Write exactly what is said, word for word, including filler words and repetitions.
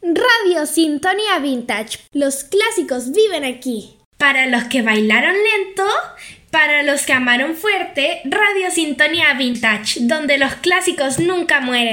Radio Sintonía Vintage. Los clásicos viven aquí. Para los que bailaron lento, para los que amaron fuerte, Radio Sintonía Vintage, donde los clásicos nunca mueren.